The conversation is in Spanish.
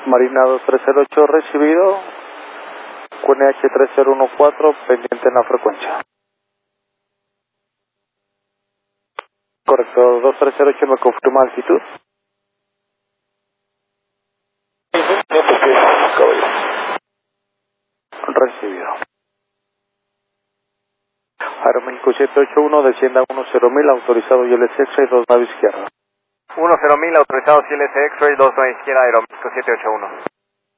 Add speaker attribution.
Speaker 1: Marina 2308 recibido. QNH 3014 pendiente en la frecuencia. Correcto, 2308 me confirma altitud. Recibido. Aeroméxico 781, descienda 10.000, autorizado ILS X-Ray 2 nave izquierda.
Speaker 2: 10.000, autorizado CLS X-Ray 2 nave izquierda, Aeroméxico 781.